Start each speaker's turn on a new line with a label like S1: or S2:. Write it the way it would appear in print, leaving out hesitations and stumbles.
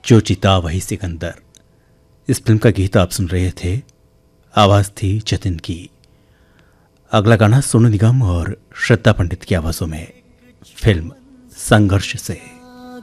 S1: जो जीता वही सिकंदर। इस फिल्म का गीत आप सुन रहे थे, आवाज थी जतिन की। अगला गाना सोनू निगम और श्रद्धा पंडित की आवाजों में, फिल्म संघर्ष से।